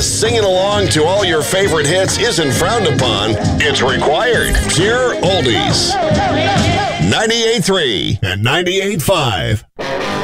singing along to all your favorite hits isn't frowned upon, it's required. Pure Oldies. 98.3 and 98.5.